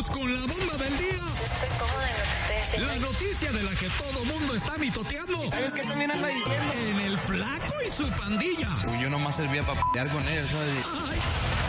con la bomba del día. Estoy cómoda en lo que estoy haciendo. La noticia de la que todo mundo está mitoteando. ¿Sabes qué también anda diciendo? En el Flaco y su pandilla. Yo nomás servía para pelear con él, ¿sabes? Ay.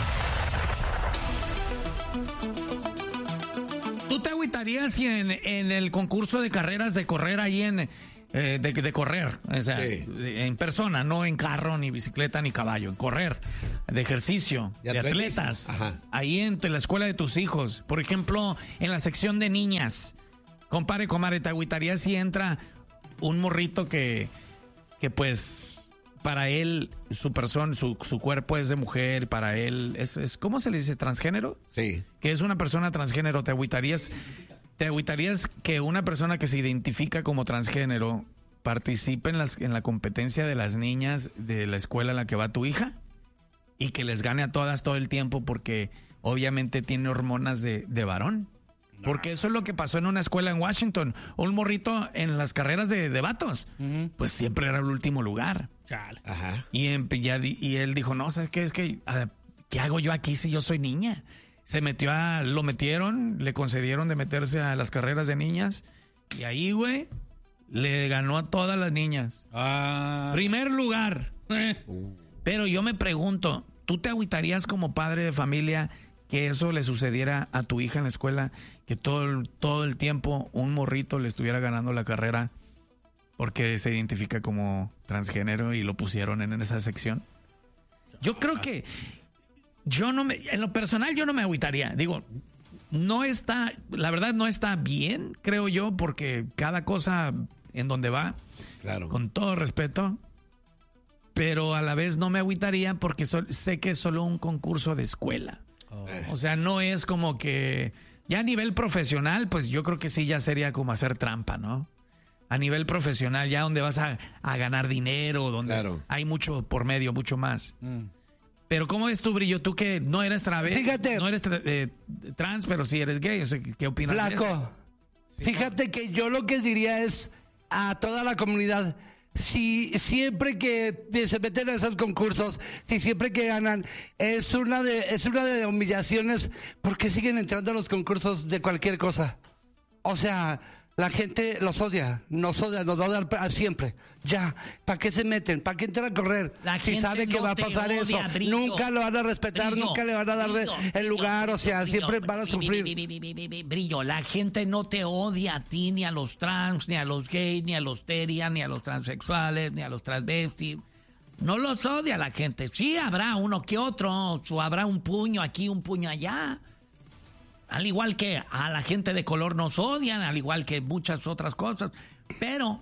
¿Tú te agüitarías si en el concurso de carreras de correr ahí de correr, o sea, Sí. en persona, no en carro, ni bicicleta, ni caballo, en correr, de ejercicio, ¿De de atletismo? atletas, Ajá. ahí en la escuela de tus hijos, por ejemplo, en la sección de niñas, compadre, comadre, ¿te agüitarías si entra un morrito que pues para él su persona, su cuerpo es de mujer, para él es ¿cómo se le dice? ¿Transgénero? Sí. Que es una persona transgénero, ¿te agüitarías que una persona que se identifica como transgénero participe en la competencia de las niñas de la escuela en la que va tu hija? Y que les gane a todas todo el tiempo porque obviamente tiene hormonas de varón. Porque eso es lo que pasó en una escuela en Washington. Un morrito en las carreras de vatos, pues siempre era el último lugar. Chale. Ajá. Y él dijo, no, ¿sabes qué? Es que, ¿qué hago yo aquí si yo soy niña? Lo metieron, le concedieron de meterse a las carreras de niñas. Y ahí, güey, le ganó a todas las niñas. Primer lugar. Pero yo me pregunto, ¿tú te agüitarías como padre de familia que eso le sucediera a tu hija en la escuela? Que todo el tiempo un morrito le estuviera ganando la carrera porque se identifica como transgénero y lo pusieron en esa sección. Yo creo que en lo personal yo no me agüitaría. Digo, la verdad no está bien, creo yo, porque cada cosa en donde va, Claro. con todo respeto, pero a la vez no me agüitaría porque sé que es solo un concurso de escuela. O sea, no es como que ya a nivel profesional, pues yo creo que sí ya sería como hacer trampa, ¿no? A nivel profesional, ya donde vas a ganar dinero, donde Claro. hay mucho por medio, mucho más. Pero ¿cómo es tu Brillo? Tú que no eres Fíjate. no eres trans, pero sí eres gay. O sea, ¿qué opinas de eso? Flaco, fíjate que yo lo que diría es a toda la comunidad, si siempre que se meten a esos concursos, si siempre que ganan, es una de humillaciones, ¿por qué siguen entrando a los concursos de cualquier cosa? O sea, la gente nos odia, nos va a odiar siempre. Ya, ¿para qué se meten? ¿Para qué entran a correr? La Si gente sabe que no va a te pasar odia, eso, Brillo. nunca lo van a respetar, Brillo, nunca le van a dar el lugar, o sea, siempre van a sufrir. Brillo, la gente no te odia a ti, ni a los trans, ni a los gays, ni a los terias, ni a los transexuales, ni a los transvestis. No los odia la gente. Sí habrá uno que otro, habrá un puño aquí, un puño allá. Al igual que a la gente de color nos odian, al igual que muchas otras cosas. Pero,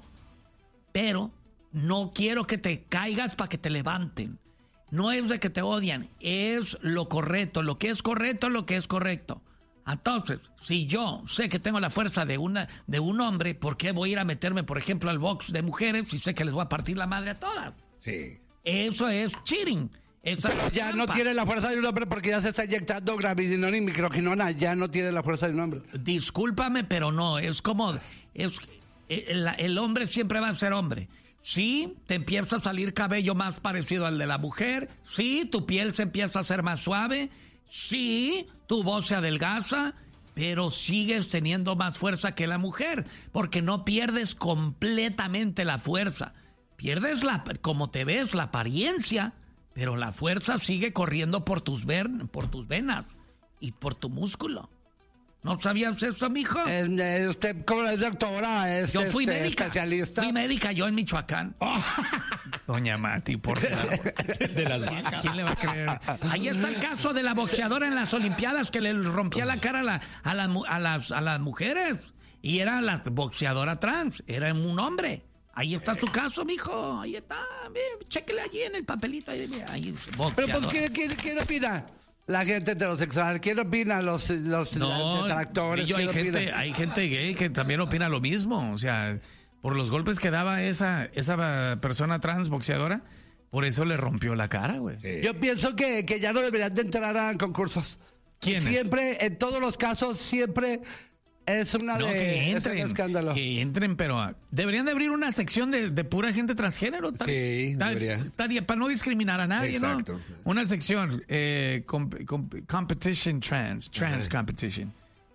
no quiero que te caigas para que te levanten. No es de que te odian, es lo correcto. Lo que es correcto es lo que es correcto. Entonces, si yo sé que tengo la fuerza de un hombre, ¿por qué voy a ir a meterme, por ejemplo, al box de mujeres si sé que les voy a partir la madre a todas? Sí. Eso es cheating. Esa Pero es ya no trampa. Tiene la fuerza de un hombre porque ya se está inyectando gravidinona y microquinona. Ya no tiene la fuerza de un hombre. Discúlpame, pero no, es como... el hombre siempre va a ser hombre. Sí, te empieza a salir cabello más parecido al de la mujer. Sí, tu piel se empieza a hacer más suave. Sí, tu voz se adelgaza. Pero sigues teniendo más fuerza que la mujer. Porque no pierdes completamente la fuerza. Pierdes como te ves, la apariencia. Pero la fuerza sigue corriendo por tus venas y por tu músculo. ¿No sabías eso, mijo? Usted, como es doctora, es Yo fui médica. especialista. Fui médica yo en Michoacán. Doña Mati, por favor. De las vacas. ¿Quién le va a creer? Ahí está el caso de la boxeadora en las Olimpiadas que le rompía la cara a las mujeres. Y era la boxeadora trans. Era un hombre. Ahí está su caso, mijo. Ahí está. Chéquele allí en el papelito. Ahí, Pero pues, ¿quién opina? La gente heterosexual. ¿Quién opina? Los detractores. Hay gente gay que también opina lo mismo. O sea, por los golpes que daba esa persona trans boxeadora, por eso le rompió la cara, güey. Sí. Yo pienso que ya no deberían de entrar a concursos. ¿Quiénes? Siempre, en todos los casos, siempre es Que es un escándalo. entren, pero deberían de abrir una sección de pura gente transgénero. Sí, debería. Para no discriminar a nadie, Exacto. ¿no? Una sección, competition trans Ajá. competition.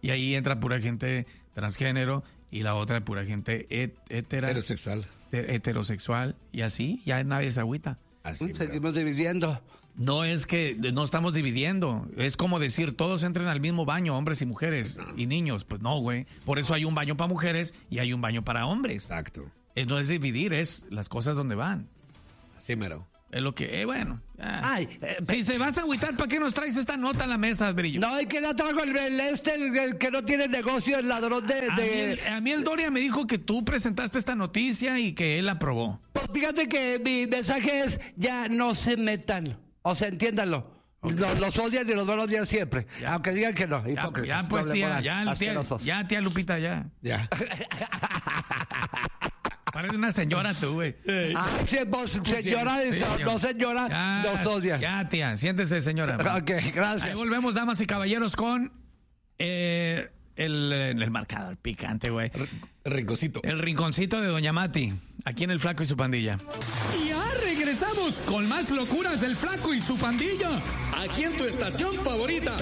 Y ahí entra pura gente transgénero y la otra pura gente heterosexual. Y así ya nadie se agüita. Así, seguimos dividiendo. No es que no estamos dividiendo. Es como decir, todos entren al mismo baño, hombres y mujeres y niños. Pues no, güey. Por eso hay un baño para mujeres y hay un baño para hombres. Exacto. No es dividir, es las cosas donde van. Así mero. Es lo que, bueno. Si se vas a agüitar, ¿para qué nos traes esta nota a la mesa, Brillo? No, hay que la trago el que no tiene negocio, el ladrón A mí el Doria me dijo que tú presentaste esta noticia y que él aprobó. Pues fíjate que mi mensaje es, ya no se metan. O sea, entiéndanlo. Okay. Los odian y los van a odiar siempre. Ya. Aunque digan que no. Ya pues, tía, tía Lupita, ya. Ya. Parece una señora tú, güey. Sí, señora, no señora, nos odian. Ya, tía, siéntese, señora. Ok, gracias. Ahí volvemos, damas y caballeros, con el marcador picante, güey. El rinconcito. El rinconcito de Doña Mati, aquí en El Flaco y su pandilla. Y ya regresamos con más locuras del Flaco y su pandilla, aquí en tu estación favorita.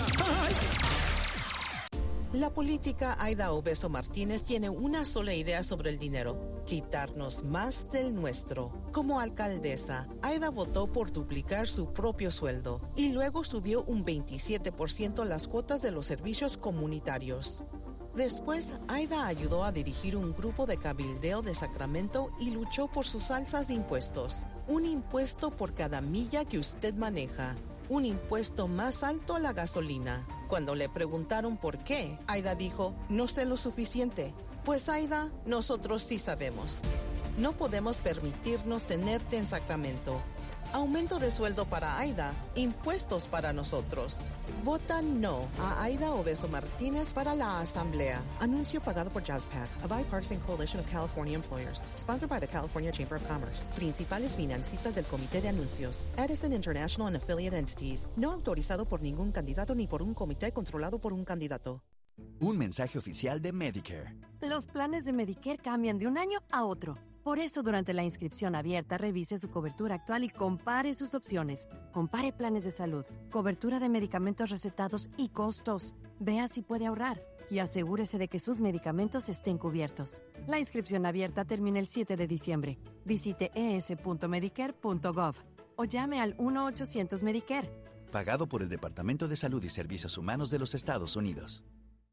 La política Aida Obeso Martínez tiene una sola idea sobre el dinero: quitarnos más del nuestro. Como alcaldesa, Aida votó por duplicar su propio sueldo y luego subió un 27% las cuotas de los servicios comunitarios. Después, Aida ayudó a dirigir un grupo de cabildeo de Sacramento y luchó por sus alzas de impuestos. Un impuesto por cada milla que usted maneja. Un impuesto más alto a la gasolina. Cuando le preguntaron por qué, Aida dijo, no sé lo suficiente. Pues Aida, nosotros sí sabemos. No podemos permitirnos tenerte en Sacramento. Aumento de sueldo para Aida, impuestos para nosotros. Vota no a Aida Obeso Martínez para la Asamblea. Anuncio pagado por JobsPAC, a bipartisan coalition of California employers. Sponsored by the California Chamber of Commerce. Principales financistas del Comité de Anuncios. Edison International and Affiliate Entities. No autorizado por ningún candidato ni por un comité controlado por un candidato. Un mensaje oficial de Medicare. Los planes de Medicare cambian de un año a otro. Por eso, durante la inscripción abierta, revise su cobertura actual y compare sus opciones. Compare planes de salud, cobertura de medicamentos recetados y costos. Vea si puede ahorrar y asegúrese de que sus medicamentos estén cubiertos. La inscripción abierta termina el 7 de diciembre. Visite es.medicare.gov o llame al 1-800-Medicare. Pagado por el Departamento de Salud y Servicios Humanos de los Estados Unidos.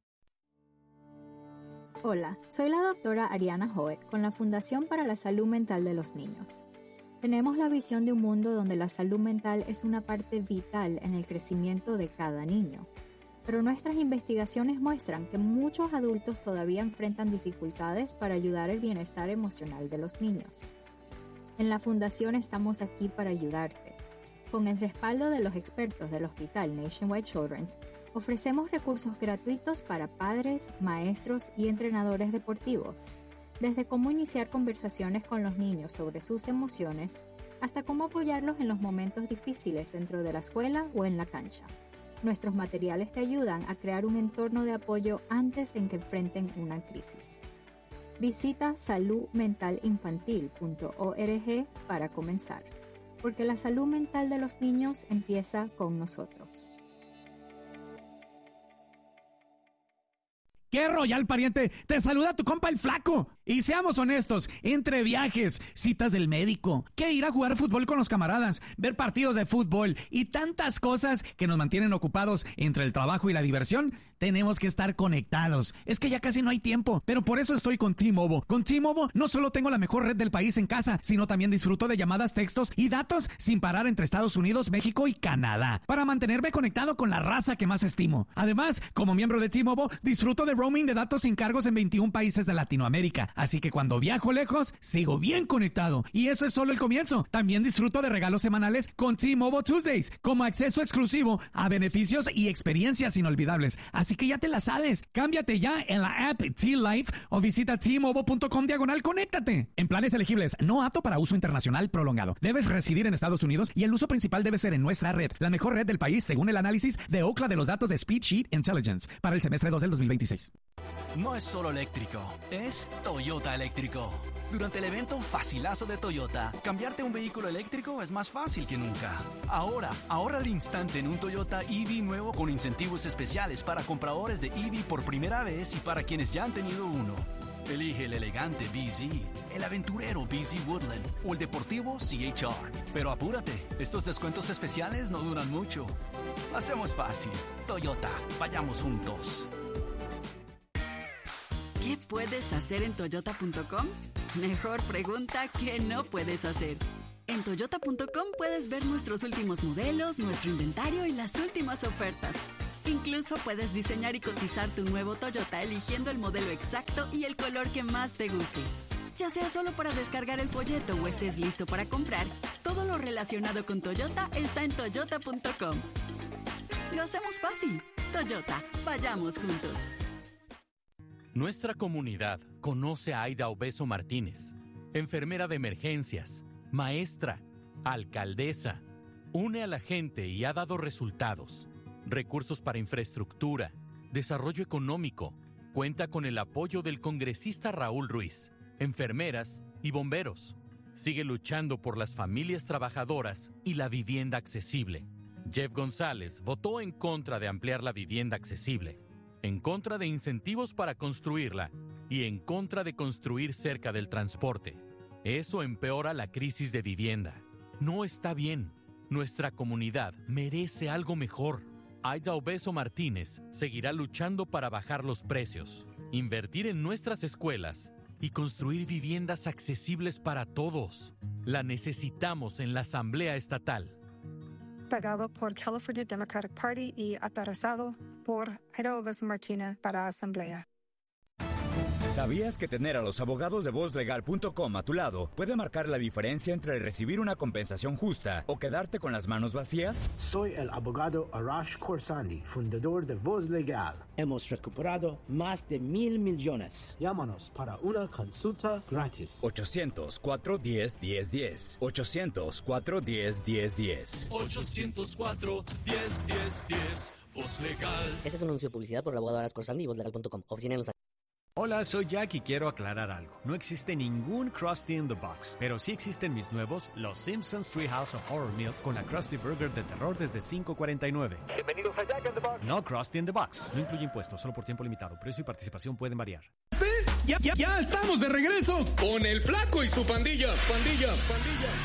Hola, soy la doctora Ariana Hoet con la Fundación para la Salud Mental de los Niños. Tenemos la visión de un mundo donde la salud mental es una parte vital en el crecimiento de cada niño. Pero nuestras investigaciones muestran que muchos adultos todavía enfrentan dificultades para ayudar el bienestar emocional de los niños. En la Fundación estamos aquí para ayudarte. Con el respaldo de los expertos del Hospital Nationwide Children's, ofrecemos recursos gratuitos para padres, maestros y entrenadores deportivos, desde cómo iniciar conversaciones con los niños sobre sus emociones, hasta cómo apoyarlos en los momentos difíciles dentro de la escuela o en la cancha. Nuestros materiales te ayudan a crear un entorno de apoyo antes de que enfrenten una crisis. Visita saludmentalinfantil.org para comenzar, porque la salud mental de los niños empieza con nosotros. ¡Qué royal, pariente! Te saluda tu compa el Flaco. Y seamos honestos, entre viajes, citas del médico, que ir a jugar fútbol con los camaradas, ver partidos de fútbol y tantas cosas que nos mantienen ocupados entre el trabajo y la diversión, tenemos que estar conectados. Es que ya casi no hay tiempo, pero por eso estoy con T-Mobile. Con T-Mobile no solo tengo la mejor red del país en casa, sino también disfruto de llamadas, textos y datos sin parar entre Estados Unidos, México y Canadá, para mantenerme conectado con la raza que más estimo. Además, como miembro de T-Mobile, disfruto de roaming de datos sin cargos en 21 países de Latinoamérica. Así que cuando viajo lejos, sigo bien conectado. Y eso es solo el comienzo. También disfruto de regalos semanales con T-Mobile Tuesdays, como acceso exclusivo a beneficios y experiencias inolvidables. Así que ya te la sabes. Cámbiate ya en la app T-Life o visita T-Mobile.com/conéctate. En planes elegibles, no apto para uso internacional prolongado. Debes residir en Estados Unidos y el uso principal debe ser en nuestra red, la mejor red del país según el análisis de Ookla de los datos de Speedsheet Intelligence para el semestre 2 del 2026. No es solo eléctrico, es Toyota eléctrico. Durante el evento Facilazo de Toyota, cambiarte un vehículo eléctrico es más fácil que nunca. Ahora, ahorra al instante en un Toyota EV nuevo con incentivos especiales para compradores de EV por primera vez y para quienes ya han tenido uno. Elige el elegante BZ, el aventurero BZ Woodland o el deportivo CHR. Pero apúrate, estos descuentos especiales no duran mucho. Hacemos fácil. Toyota, vayamos juntos. ¿Qué puedes hacer en Toyota.com? Mejor pregunta que no puedes hacer. En Toyota.com puedes ver nuestros últimos modelos, nuestro inventario y las últimas ofertas. Incluso puedes diseñar y cotizar tu nuevo Toyota eligiendo el modelo exacto y el color que más te guste. Ya sea solo para descargar el folleto o estés listo para comprar, todo lo relacionado con Toyota está en Toyota.com. Lo hacemos fácil. Toyota, vayamos juntos. Nuestra comunidad conoce a Aida Obeso Martínez, enfermera de emergencias, maestra, alcaldesa. Une a la gente y ha dado resultados. Recursos para infraestructura, desarrollo económico. Cuenta con el apoyo del congresista Raúl Ruiz, enfermeras y bomberos. Sigue luchando por las familias trabajadoras y la vivienda accesible. Jeff González votó en contra de ampliar la vivienda accesible, en contra de incentivos para construirla y en contra de construir cerca del transporte. Eso empeora la crisis de vivienda. No está bien. Nuestra comunidad merece algo mejor. Aida Obeso Martínez seguirá luchando para bajar los precios, invertir en nuestras escuelas y construir viviendas accesibles para todos. La necesitamos en la Asamblea Estatal. Pagado por California Democratic Party y aterrizado por Aida Obeso Martínez para Asamblea. ¿Sabías que tener a los abogados de VozLegal.com a tu lado puede marcar la diferencia entre recibir una compensación justa o quedarte con las manos vacías? Soy el abogado Arash Khorsandi, fundador de Voz Legal. Hemos recuperado más de 1,000 millones. Llámanos para una consulta gratis. 800-410-1010. 800-410-1010. 800-410-1010. Voz Legal. Este es un anuncio de publicidad por el abogado Arash Khorsandi y VozLegal.com. Oficina en Los Ángeles. Hola, soy Jack y quiero aclarar algo. No existe ningún Krusty in the Box, pero sí existen mis nuevos Los Simpsons Treehouse of Horror Meals con la Krusty Burger de terror desde $5.49. Bienvenidos a Jack in the Box. No Krusty in the Box. No incluye impuestos, solo por tiempo limitado. Precio y participación pueden variar. Ya estamos de regreso con el Flaco y su pandilla. Pandilla.